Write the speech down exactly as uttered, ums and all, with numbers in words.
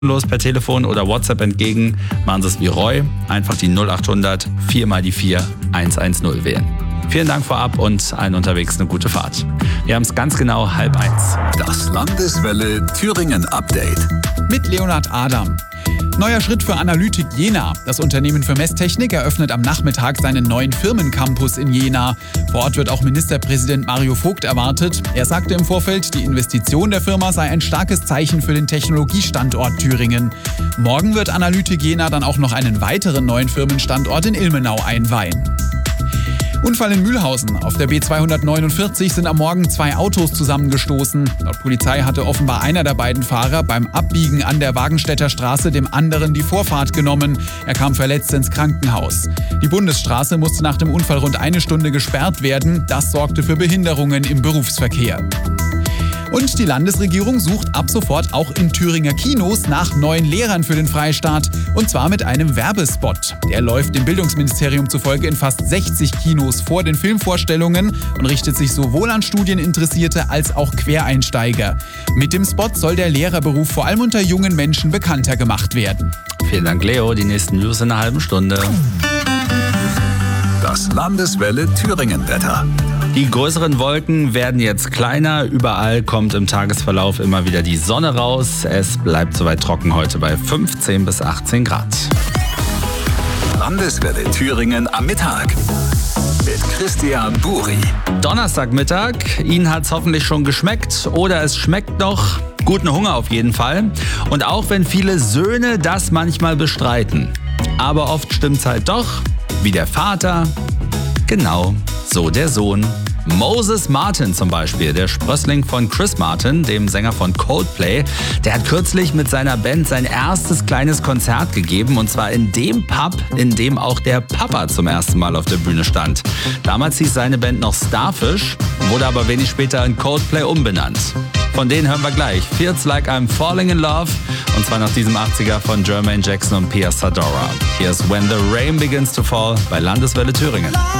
los per Telefon oder WhatsApp entgegen. Machen Sie es wie Roy. Einfach die null achthundert vier mal die vier eins eins null wählen. Vielen Dank vorab und allen unterwegs eine gute Fahrt. Wir haben es ganz genau halb eins. Das Landeswelle Thüringen Update. Mit Leonhard Adam. Neuer Schritt für Analytik Jena. Das Unternehmen für Messtechnik eröffnet am Nachmittag seinen neuen Firmencampus in Jena. Vor Ort wird auch Ministerpräsident Mario Vogt erwartet. Er sagte im Vorfeld, die Investition der Firma sei ein starkes Zeichen für den Technologiestandort Thüringen. Morgen wird Analytik Jena dann auch noch einen weiteren neuen Firmenstandort in Ilmenau einweihen. Unfall in Mühlhausen. Auf der B zweihundertneunundvierzig sind am Morgen zwei Autos zusammengestoßen. Laut Polizei hatte offenbar einer der beiden Fahrer beim Abbiegen an der Wagenstädter Straße dem anderen die Vorfahrt genommen. Er kam verletzt ins Krankenhaus. Die Bundesstraße musste nach dem Unfall rund eine Stunde gesperrt werden. Das sorgte für Behinderungen im Berufsverkehr. Und die Landesregierung sucht ab sofort auch in Thüringer Kinos nach neuen Lehrern für den Freistaat. Und zwar mit einem Werbespot. Der läuft dem Bildungsministerium zufolge in fast sechzig Kinos vor den Filmvorstellungen und richtet sich sowohl an Studieninteressierte als auch Quereinsteiger. Mit dem Spot soll der Lehrerberuf vor allem unter jungen Menschen bekannter gemacht werden. Vielen Dank, Leo. Die nächsten News in einer halben Stunde. Das Landeswelle Thüringen Wetter. Die größeren Wolken werden jetzt kleiner. Überall kommt im Tagesverlauf immer wieder die Sonne raus. Es bleibt soweit trocken heute bei fünfzehn bis achtzehn Grad. Landeswelle Thüringen am Mittag. Mit Christian Buri. Donnerstagmittag. Ihnen hat es hoffentlich schon geschmeckt oder es schmeckt noch. Guten Hunger auf jeden Fall. Und auch wenn viele Söhne das manchmal bestreiten. Aber oft stimmt's halt doch. Wie der Vater. Genau, so der Sohn. Moses Martin zum Beispiel, der Sprössling von Chris Martin, dem Sänger von Coldplay, der hat kürzlich mit seiner Band sein erstes kleines Konzert gegeben und zwar in dem Pub, in dem auch der Papa zum ersten Mal auf der Bühne stand. Damals hieß seine Band noch Starfish, wurde aber wenig später in Coldplay umbenannt. Von denen hören wir gleich. Feels Like I'm Falling in Love und zwar nach diesem achtziger von Jermaine Jackson und Pia Sadora. Hier ist When the Rain Begins to Fall bei Landeswelle Thüringen.